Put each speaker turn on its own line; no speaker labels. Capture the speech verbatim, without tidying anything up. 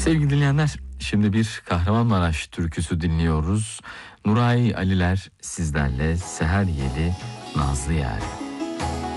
Sevgili dinleyenler, şimdi bir Kahramanmaraş türküsü dinliyoruz. Nuray Aliler sizlerle, Seher Yeli, Nazlı Yârim.